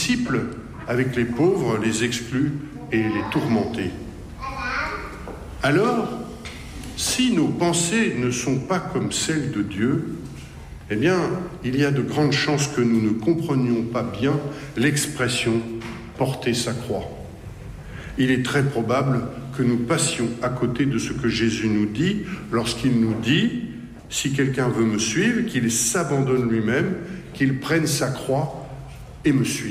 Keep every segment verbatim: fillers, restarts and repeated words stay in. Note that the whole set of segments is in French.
disciples avec les pauvres, les exclus et les tourmentés. Alors, si nos pensées ne sont pas comme celles de Dieu, eh bien, il y a de grandes chances que nous ne comprenions pas bien l'expression « porter sa croix ». Il est très probable que nous passions à côté de ce que Jésus nous dit lorsqu'il nous dit « Si quelqu'un veut me suivre, qu'il s'abandonne lui-même, qu'il prenne sa croix et me suive ».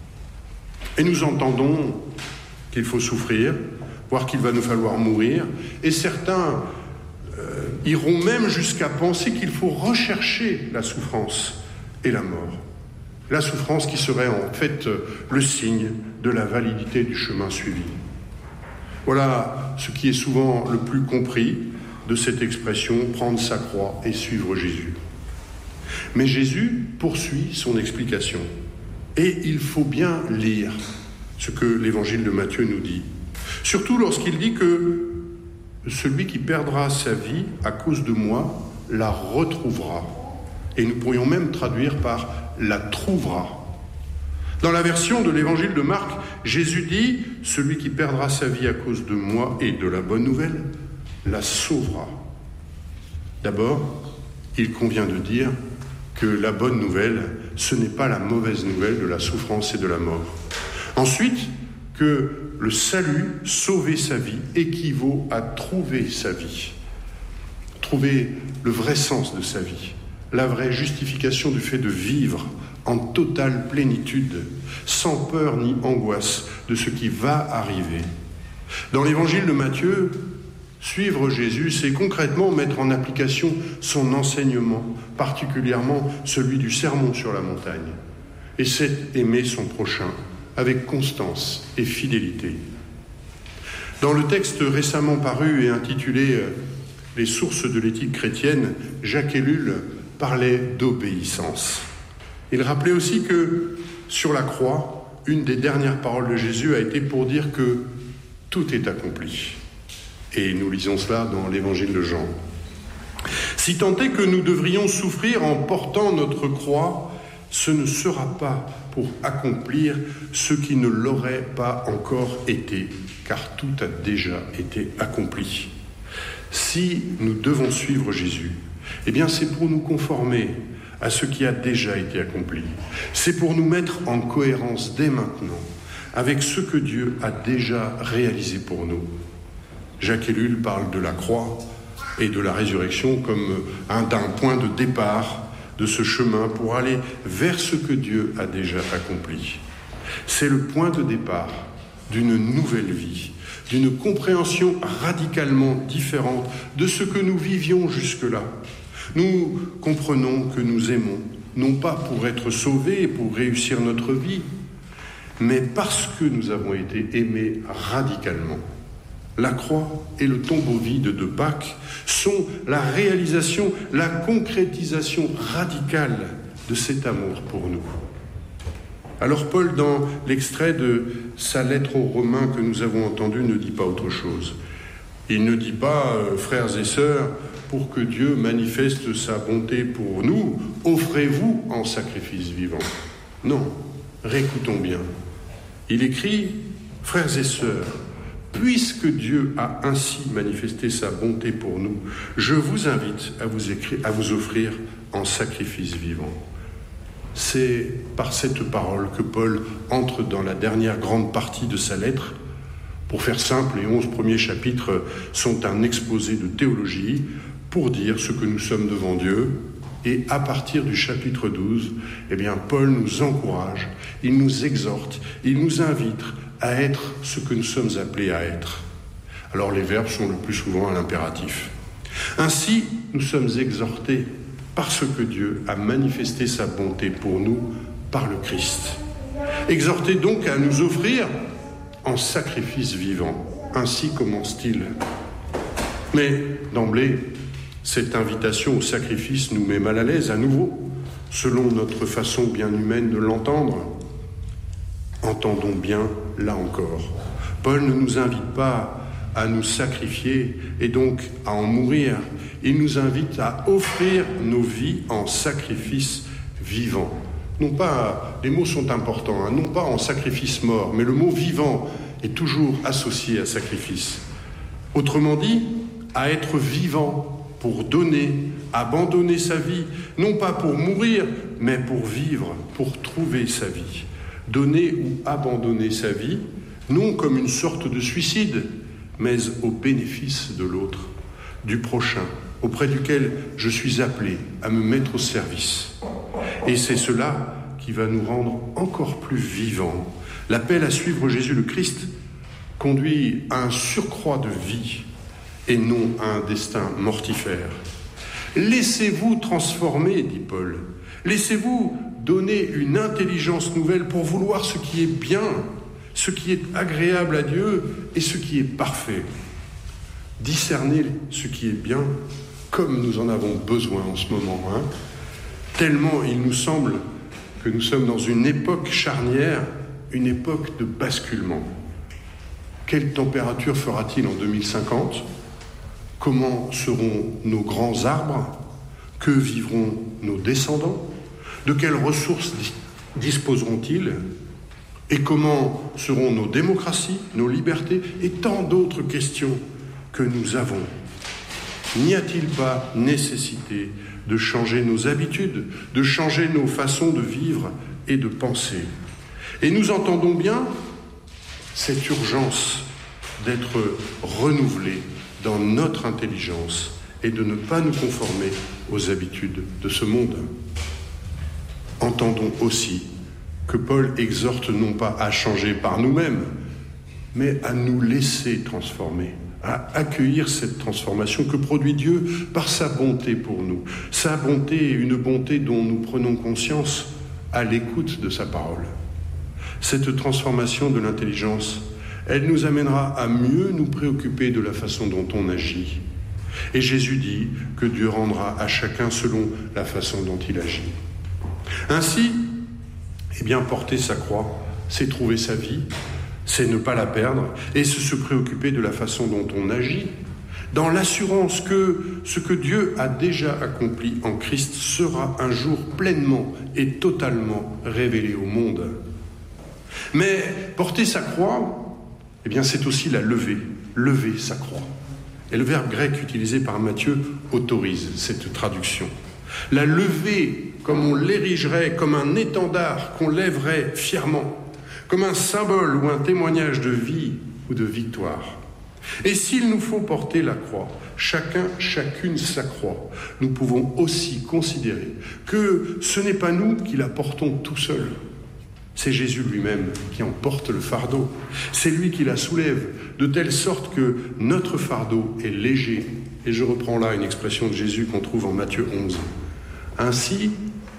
Et nous entendons qu'il faut souffrir, voire qu'il va nous falloir mourir, et certains euh, iront même jusqu'à penser qu'il faut rechercher la souffrance et la mort. La souffrance qui serait en fait le signe de la validité du chemin suivi. Voilà ce qui est souvent le plus compris de cette expression « prendre sa croix et suivre Jésus ». Mais Jésus poursuit son explication. Et il faut bien lire ce que l'évangile de Matthieu nous dit. Surtout lorsqu'il dit que celui qui perdra sa vie à cause de moi la retrouvera. Et nous pourrions même traduire par la trouvera. Dans la version de l'évangile de Marc, Jésus dit « Celui qui perdra sa vie à cause de moi et de la bonne nouvelle la sauvera ». D'abord, il convient de dire que la bonne nouvelle, ce n'est pas la mauvaise nouvelle de la souffrance et de la mort. Ensuite, que le salut, sauver sa vie, équivaut à trouver sa vie. Trouver le vrai sens de sa vie, la vraie justification du fait de vivre en totale plénitude, sans peur ni angoisse de ce qui va arriver. Dans l'évangile de Matthieu, suivre Jésus, c'est concrètement mettre en application son enseignement, particulièrement celui du sermon sur la montagne. Et c'est aimer son prochain avec constance et fidélité. Dans le texte récemment paru et intitulé « Les sources de l'éthique chrétienne », Jacques Ellul parlait d'obéissance. Il rappelait aussi que, sur la croix, une des dernières paroles de Jésus a été pour dire que tout est accompli. Et nous lisons cela dans l'évangile de Jean. Si tant est que nous devrions souffrir en portant notre croix, ce ne sera pas pour accomplir ce qui ne l'aurait pas encore été, car tout a déjà été accompli. Si nous devons suivre Jésus, eh bien c'est pour nous conformer à ce qui a déjà été accompli. C'est pour nous mettre en cohérence dès maintenant avec ce que Dieu a déjà réalisé pour nous. Jacques Ellul parle de la croix et de la résurrection comme un, d'un point de départ de ce chemin pour aller vers ce que Dieu a déjà accompli. C'est le point de départ d'une nouvelle vie, d'une compréhension radicalement différente de ce que nous vivions jusque-là. Nous comprenons que nous aimons, non pas pour être sauvés et pour réussir notre vie, mais parce que nous avons été aimés radicalement. La croix et le tombeau vide de Pâques sont la réalisation, la concrétisation radicale de cet amour pour nous. Alors Paul, dans l'extrait de sa lettre aux Romains que nous avons entendu, ne dit pas autre chose. Il ne dit pas, euh, frères et sœurs, pour que Dieu manifeste sa bonté pour nous, offrez-vous en sacrifice vivant. Non, réécoutons bien. Il écrit, frères et sœurs, puisque Dieu a ainsi manifesté sa bonté pour nous, je vous invite à vous, écrire, à vous offrir en sacrifice vivant. C'est par cette parole que Paul entre dans la dernière grande partie de sa lettre. Pour faire simple, les onze premiers chapitres sont un exposé de théologie pour dire ce que nous sommes devant Dieu. Et à partir du chapitre douze, eh bien, Paul nous encourage, il nous exhorte, il nous invite à être ce que nous sommes appelés à être. Alors les verbes sont le plus souvent à l'impératif. Ainsi, nous sommes exhortés parce que Dieu a manifesté sa bonté pour nous par le Christ. Exhortés donc à nous offrir en sacrifice vivant. Ainsi commence-t-il. Mais d'emblée, cette invitation au sacrifice nous met mal à l'aise à nouveau, selon notre façon bien humaine de l'entendre. Entendons bien, là encore. Paul ne nous invite pas à nous sacrifier et donc à en mourir. Il nous invite à offrir nos vies en sacrifice vivant, non pas, les mots sont importants, hein, non pas en sacrifice mort, mais le mot vivant est toujours associé à sacrifice. Autrement dit, à être vivant pour donner, abandonner sa vie, non pas pour mourir, mais pour vivre, pour trouver sa vie. Donner ou abandonner sa vie, non comme une sorte de suicide, mais au bénéfice de l'autre, du prochain, auprès duquel je suis appelé à me mettre au service. Et c'est cela qui va nous rendre encore plus vivants. L'appel à suivre Jésus le Christ conduit à un surcroît de vie et non à un destin mortifère. Laissez-vous transformer, dit Paul. Laissez-vous donner une intelligence nouvelle pour vouloir ce qui est bien, ce qui est agréable à Dieu et ce qui est parfait. Discerner ce qui est bien, comme nous en avons besoin en ce moment, hein. Tellement il nous semble que nous sommes dans une époque charnière, une époque de basculement. Quelle température fera-t-il en deux mille cinquante ? Comment seront nos grands arbres ? Que vivront nos descendants ? De quelles ressources disposeront-ils ? Et comment seront nos démocraties, nos libertés et tant d'autres questions que nous avons ? N'y a-t-il pas nécessité de changer nos habitudes, de changer nos façons de vivre et de penser ? Et nous entendons bien cette urgence d'être renouvelés dans notre intelligence et de ne pas nous conformer aux habitudes de ce monde. Entendons aussi que Paul exhorte non pas à changer par nous-mêmes, mais à nous laisser transformer, à accueillir cette transformation que produit Dieu par sa bonté pour nous. Sa bonté, une bonté dont nous prenons conscience à l'écoute de sa parole. Cette transformation de l'intelligence, elle nous amènera à mieux nous préoccuper de la façon dont on agit. Et Jésus dit que Dieu rendra à chacun selon la façon dont il agit. Ainsi, eh bien, porter sa croix, c'est trouver sa vie, c'est ne pas la perdre, et c'est se préoccuper de la façon dont on agit, dans l'assurance que ce que Dieu a déjà accompli en Christ sera un jour pleinement et totalement révélé au monde. Mais porter sa croix, eh bien, c'est aussi la lever, lever sa croix. Et le verbe grec utilisé par Matthieu autorise cette traduction. La lever, comme on l'érigerait, comme un étendard qu'on lèverait fièrement, comme un symbole ou un témoignage de vie ou de victoire. Et s'il nous faut porter la croix, chacun, chacune sa croix, nous pouvons aussi considérer que ce n'est pas nous qui la portons tout seuls. C'est Jésus lui-même qui en porte le fardeau. C'est lui qui la soulève, de telle sorte que notre fardeau est léger. Et je reprends là une expression de Jésus qu'on trouve en Matthieu onze. Ainsi,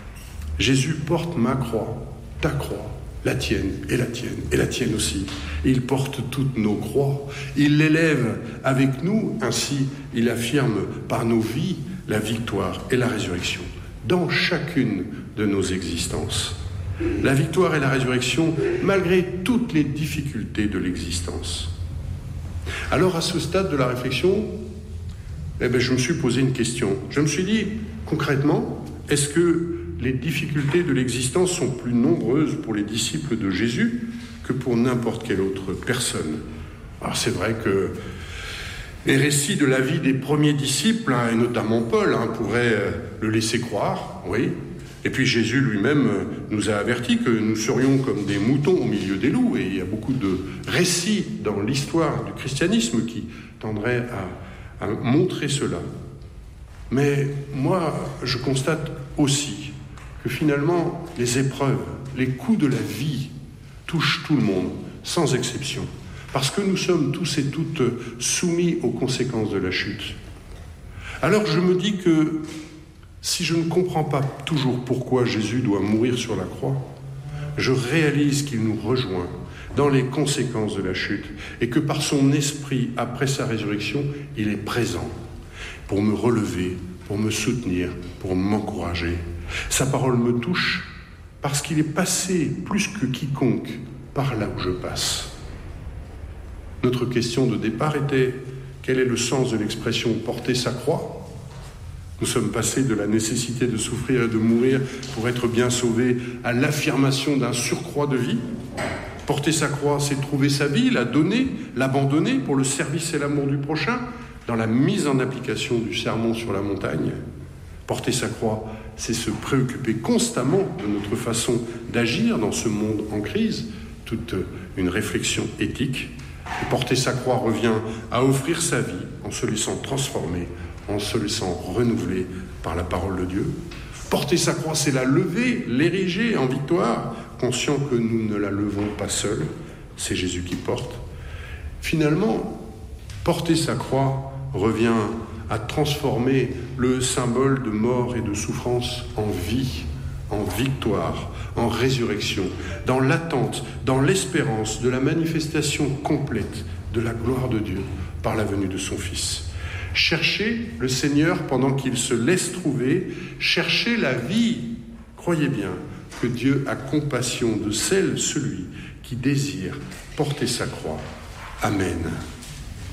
Jésus porte ma croix, ta croix, la tienne et la tienne et la tienne aussi. Il porte toutes nos croix. Il l'élève avec nous. Ainsi, il affirme par nos vies la victoire et la résurrection dans chacune de nos existences. La victoire et la résurrection malgré toutes les difficultés de l'existence. Alors à ce stade de la réflexion, eh bien, je me suis posé une question. Je me suis dit, concrètement, est-ce que les difficultés de l'existence sont plus nombreuses pour les disciples de Jésus que pour n'importe quelle autre personne ? Alors c'est vrai que les récits de la vie des premiers disciples, hein, et notamment Paul, hein, pourraient euh, le laisser croire, oui. Et puis Jésus lui-même nous a avertis que nous serions comme des moutons au milieu des loups. Et il y a beaucoup de récits dans l'histoire du christianisme qui tendraient à, à montrer cela. Mais moi, je constate aussi que finalement, les épreuves, les coups de la vie touchent tout le monde, sans exception. Parce que nous sommes tous et toutes soumis aux conséquences de la chute. Alors je me dis que si je ne comprends pas toujours pourquoi Jésus doit mourir sur la croix, je réalise qu'il nous rejoint dans les conséquences de la chute et que par son esprit, après sa résurrection, il est présent pour me relever, pour me soutenir, pour m'encourager. Sa parole me touche parce qu'il est passé plus que quiconque par là où je passe. Notre question de départ était: quel est le sens de l'expression « porter sa croix » ? Nous sommes passés de la nécessité de souffrir et de mourir pour être bien sauvés à l'affirmation d'un surcroît de vie. Porter sa croix, c'est trouver sa vie, la donner, l'abandonner pour le service et l'amour du prochain, dans la mise en application du sermon sur la montagne. Porter sa croix, c'est se préoccuper constamment de notre façon d'agir dans ce monde en crise, toute une réflexion éthique. Et porter sa croix revient à offrir sa vie en se laissant transformer, en se laissant renouveler par la parole de Dieu. Porter sa croix, c'est la lever, l'ériger en victoire, conscient que nous ne la levons pas seuls, c'est Jésus qui porte. Finalement, porter sa croix revient à transformer le symbole de mort et de souffrance en vie, en victoire, en résurrection, dans l'attente, dans l'espérance de la manifestation complète de la gloire de Dieu par la venue de son Fils. Cherchez le Seigneur pendant qu'il se laisse trouver, cherchez la vie. Croyez bien que Dieu a compassion de celle, celui qui désire porter sa croix. Amen.